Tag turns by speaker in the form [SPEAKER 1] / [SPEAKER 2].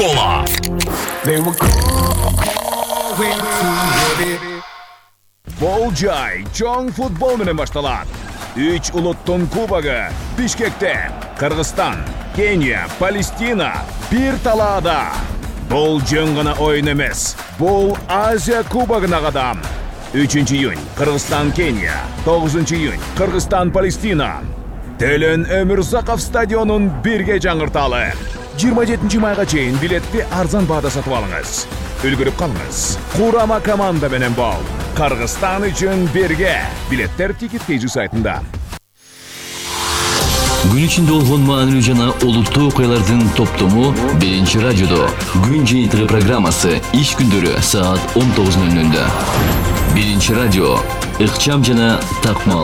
[SPEAKER 1] Coca-Cola.
[SPEAKER 2] Болжай, чоң футбол менен башталат. 3 улуттун кубогу Бишкекте. Кыргызстан, Кения, Палестина бир талаада. Бул жөн гана оюн эмес. Бул Азия кубогуна кадам. 3 июнь Кыргызстан, Кения. 9 июнь Кыргызстан, Палестина. Телен Өмүрзаков стадионун бирге жаңырталы. 27 майга чейин билетти арзан баада сатып алыңыз. Үлгүрүп калыңыз. Курама команда менен бол. Кыргызстан үчүн бирге. Билеттер Ticket.kz сайтында.
[SPEAKER 3] Gün içinde olğan maanilүү жана олуттуу окуялардын топтому Биринчи радиодо Күн жыйынтыгы программасы иш күндөрү саат 19:00. Биринчи радио ыкчам жана такмал